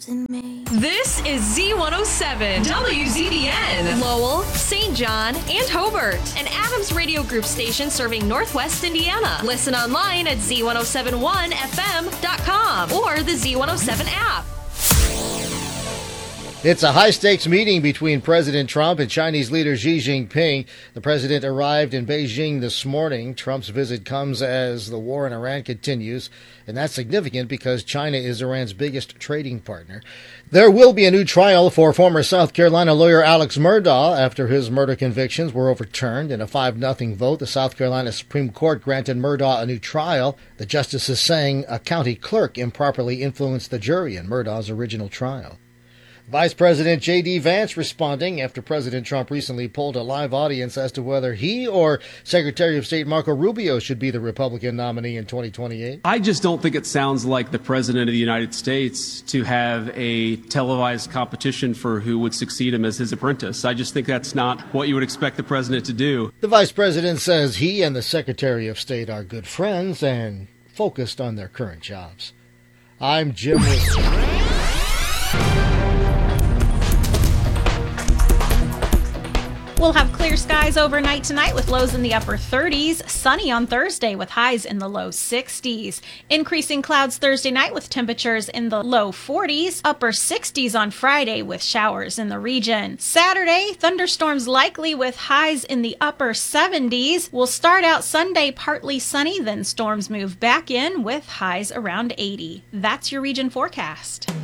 in me. This is Z107, WZDN, Lowell, St. John, and Hobart, an Adams Radio Group station serving Northwest Indiana. Listen online at z1071fm.com or the Z107 app. It's a high-stakes meeting between President Trump and Chinese leader Xi Jinping. The president arrived in Beijing this morning. Trump's visit comes as the war in Iran continues, and that's significant because China is Iran's biggest trading partner. There will be a new trial for former South Carolina lawyer Alex Murdaugh after his murder convictions were overturned. In a 5-0 vote, the South Carolina Supreme Court granted Murdaugh a new trial. The justices saying a county clerk improperly influenced the jury in Murdaugh's original trial. Vice President J.D. Vance responding after President Trump recently polled a live audience as to whether he or Secretary of State Marco Rubio should be the Republican nominee in 2028. I just don't think it sounds like the President of the United States to have a televised competition for who would succeed him as his apprentice. I just think that's not what you would expect the President to do. The Vice President says he and the Secretary of State are good friends and focused on their current jobs. I'm Jim Wilson. We'll have clear skies overnight tonight with lows in the upper 30s. Sunny on Thursday with highs in the low 60s. Increasing clouds Thursday night with temperatures in the low 40s. Upper 60s on Friday with showers in the region. Saturday, thunderstorms likely with highs in the upper 70s. We'll start out Sunday partly sunny, then storms move back in with highs around 80. That's your region forecast.